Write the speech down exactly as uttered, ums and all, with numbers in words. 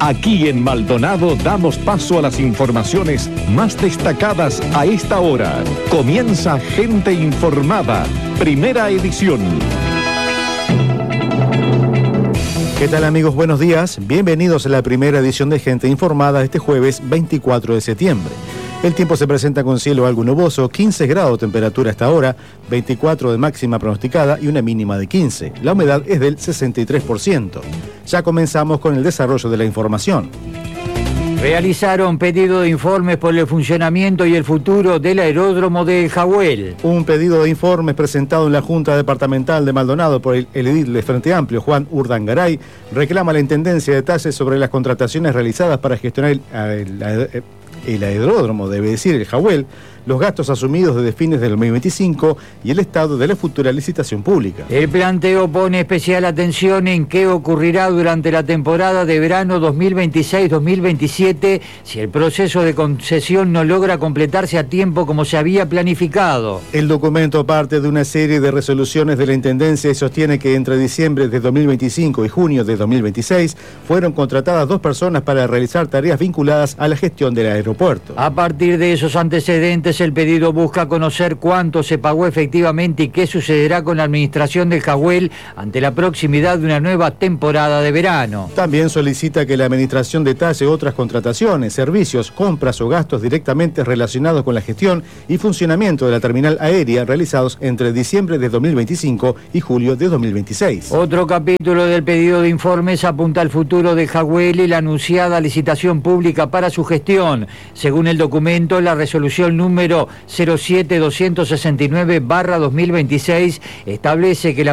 Aquí en Maldonado damos paso a las informaciones más destacadas a esta hora. Comienza Gente Informada, primera edición. ¿Qué tal, amigos? Buenos días. Bienvenidos a la primera edición de Gente Informada este jueves veinticuatro de septiembre. El tiempo se presenta con cielo algo nuboso, quince grados de temperatura hasta ahora, veinticuatro de máxima pronosticada y una mínima de quince. La humedad es del sesenta y tres por ciento. Ya comenzamos con el desarrollo de la información. Realizaron pedido de informes por el funcionamiento y el futuro del aeródromo de El Jahuel. Un pedido de informes presentado en la Junta Departamental de Maldonado por el, el edil de Frente Amplio, Juan Urdangaray, reclama a la Intendencia detalles sobre las contrataciones realizadas para gestionar el, el, el, el aeródromo, debe decir El Jahuel, los gastos asumidos desde fines del dos mil veinticinco y el estado de la futura licitación pública. El planteo pone especial atención en qué ocurrirá durante la temporada de verano dos mil veintiséis dos mil veintisiete si el proceso de concesión no logra completarse a tiempo como se había planificado. El documento parte de una serie de resoluciones de la Intendencia y sostiene que entre diciembre de dos mil veinticinco y junio de dos mil veintiséis fueron contratadas dos personas para realizar tareas vinculadas a la gestión del aeropuerto. A partir de esos antecedentes, el pedido busca conocer cuánto se pagó efectivamente y qué sucederá con la administración del Jahuel ante la proximidad de una nueva temporada de verano. También solicita que la administración detalle otras contrataciones, servicios, compras o gastos directamente relacionados con la gestión y funcionamiento de la terminal aérea realizados entre diciembre de dos mil veinticinco y julio de dos mil veintiséis. Otro capítulo del pedido de informes apunta al futuro del Jahuel y la anunciada licitación pública para su gestión. Según el documento, la resolución número cero siete doscientos sesenta y nueve barra dos mil veintiséis establece que la